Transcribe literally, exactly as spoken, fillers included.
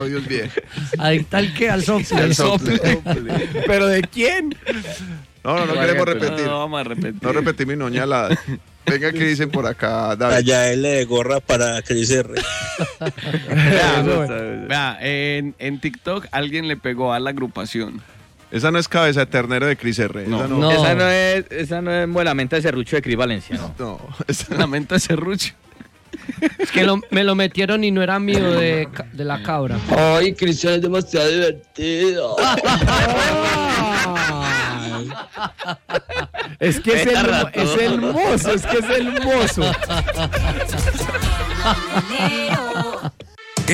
Dios bien. Adicta al qué, al sople. Al sople. ¿Pero de quién? No, no, no queremos repetir. No, no vamos a repetir. No repetí mi noñalada. Venga, ¿qué dicen por acá, David? Allá él le gorra para Cris R. Vea, vea, en, en TikTok alguien le pegó a la agrupación. Esa no es cabeza de ternero de Cris R. No. Esa no. No. Esa no es, esa no es la menta de serrucho de Cris Valencia, ¿no? No, esa La menta de serrucho. Es que lo- me lo metieron y no era mío de, ca- de la cabra. Ay, Cristian es demasiado divertido. Es que es el, mo- es el mozo, es que es el mozo.